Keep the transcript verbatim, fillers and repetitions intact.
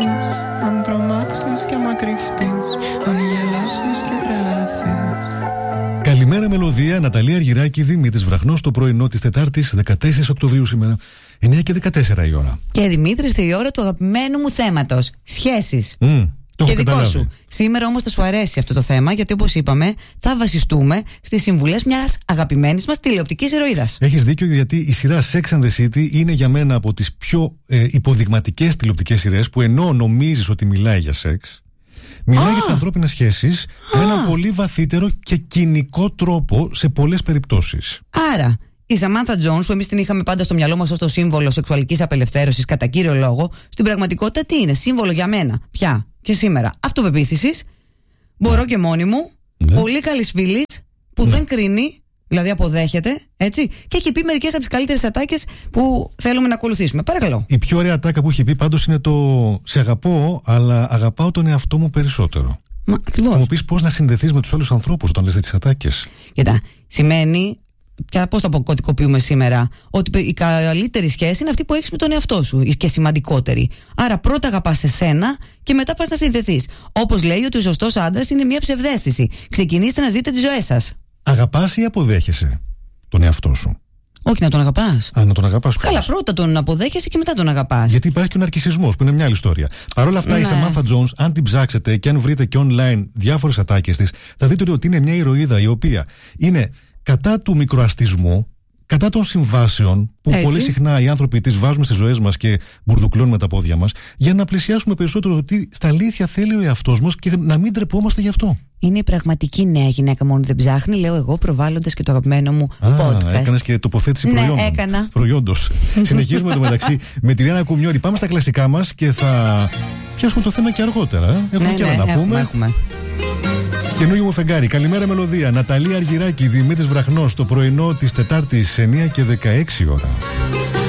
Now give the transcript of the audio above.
πάθεις, αν τρομάξεις και άμα κρυφτείς, αν γελάσεις και τρελαθείς. Καλημέρα μελωδία, Ναταλία Αργυράκη, Δημήτρης Βραχνός, το πρωινό της Τετάρτης δεκατέσσερις Οκτωβρίου σήμερα, εννιά και δεκατέσσερα η ώρα. Και Δημήτρη, στη ώρα του αγαπημένου μου θέματος, σχέσεις. Mm. Και δικό σου. Σήμερα όμως θα σου αρέσει αυτό το θέμα, γιατί όπως είπαμε, θα βασιστούμε στις συμβουλές μιας αγαπημένης μας τηλεοπτικής ηρωίδας. Έχεις δίκιο, γιατί η σειρά Sex and the City είναι για μένα από τις πιο ε, υποδειγματικές τηλεοπτικές σειρές, που ενώ νομίζεις ότι μιλάει για σεξ, μιλάει ah. για τις ανθρώπινες σχέσεις ah. με έναν πολύ βαθύτερο και κοινικό τρόπο σε πολλές περιπτώσεις. Άρα, η Σαμάνθα Τζόνς, που εμείς την είχαμε πάντα στο μυαλό μας ως το σύμβολο σεξουαλικής απελευθέρωσης κατά κύριο λόγο, στην πραγματικότητα τι είναι? Σύμβολο για μένα πια και σήμερα αυτοπεποίθησης, μπορώ και μόνη μου, ναι. πολύ καλής φίλης που ναι. δεν κρίνει, δηλαδή αποδέχεται, έτσι, και έχει πει μερικές από τις καλύτερες ατάκες που θέλουμε να ακολουθήσουμε. Παρακαλώ. Η πιο ωραία ατάκα που έχει πει πάντως είναι το «Σε αγαπώ, αλλά αγαπάω τον εαυτό μου περισσότερο». Μα, ακριβώς. Θα μου πεις πώς να συνδεθείς με τους άλλους ανθρώπους όταν λες τις ατάκες. Κοίτα, σημαίνει. Και πώς το αποκωδικοποιούμε σήμερα? Ότι η καλύτερη σχέση είναι αυτή που έχεις με τον εαυτό σου, και σημαντικότερη. Άρα πρώτα αγαπάς εσένα και μετά πας να συνδεθείς. Όπως λέει ότι ο σωστός άντρας είναι μια ψευδαίσθηση. Ξεκινήστε να ζείτε τις ζωές σας. Αγαπάς ή αποδέχεσαι τον εαυτό σου? Όχι, να τον αγαπάς. Α, να τον αγαπάς. Καλά, πρώτα τον αποδέχεσαι και μετά τον αγαπάς. Γιατί υπάρχει και ο ναρκισσισμός, που είναι μια άλλη ιστορία. Παρ' όλα αυτά, ναι. η Σαμάνθα Τζόνς, αν την ψάξετε και αν βρείτε και online διάφορες ατάκες της, θα δείτε ότι είναι μια ηρωίδα η οποία είναι κατά του μικροαστισμού, κατά των συμβάσεων που έτσι. Πολύ συχνά οι άνθρωποι τις βάζουμε στις ζωές μας και μπουρδουκλώνουμε τα πόδια μας, για να πλησιάσουμε περισσότερο ότι στα αλήθεια θέλει ο εαυτός μας και να μην τρεπόμαστε γι' αυτό. Είναι η πραγματική νέα γυναίκα, μόνο δεν ψάχνει, λέω εγώ, προβάλλοντας και το αγαπημένο μου Α, podcast. Έκανες και τοποθέτηση προϊόντων. Ναι, έκανα. Προϊόντος. Συνεχίζουμε το μεταξύ με τη Ριάννα Κουμιώρη. Πάμε στα κλασικά μας και θα πιάσουμε το θέμα και αργότερα. Έχουμε ναι, και ναι, άλλα να έχουμε, πούμε. Έχουμε. Καινούργιο μου φεγγάρι. Καλημέρα μελωδία. Ναταλία Αργυράκη, Δημήτρης Βραχνός, το πρωινό της Τετάρτης εννιά και δεκαέξι ώρα.